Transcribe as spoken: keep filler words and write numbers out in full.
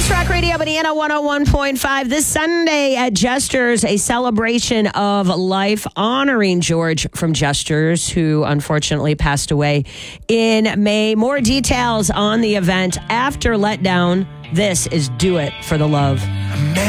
News Rock Radio, Banana one oh one point five. This Sunday at Jesters, a celebration of life honoring George from Jesters, who unfortunately passed away in May. More details on the event after Letdown. This is Do It for the Love.